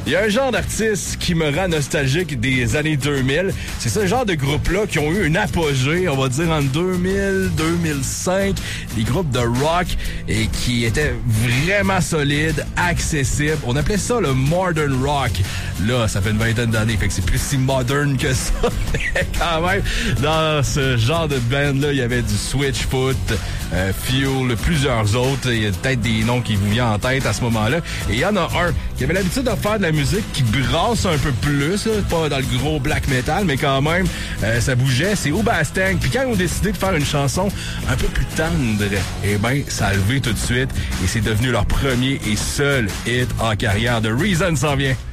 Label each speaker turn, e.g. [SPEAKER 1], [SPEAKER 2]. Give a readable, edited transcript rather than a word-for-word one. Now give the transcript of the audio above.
[SPEAKER 1] Il y a un genre d'artiste qui me rend nostalgique des années 2000. C'est ce genre de groupe-là qui ont eu une apogée, on va dire, en 2000, 2005. Des groupes de rock et qui étaient vraiment solides, accessibles. On appelait ça le modern rock. Là, ça fait une vingtaine d'années, fait que c'est plus si modern que ça. Mais quand même, dans ce genre de band-là, il y avait du Switchfoot, Fuel, plusieurs autres. Il y a peut-être des noms qui vous viennent en tête à ce moment-là. Et il y en a un qui avait l'habitude de faire de la musique qui brasse un peu plus, là, pas dans le gros black metal, mais quand même, ça bougeait. C'est Oubastang. Puis quand ils ont décidé de faire une chanson un peu plus tendre, eh ben, ça a levé tout de suite et c'est devenu leur premier et seul hit en carrière. The Reason s'en vient.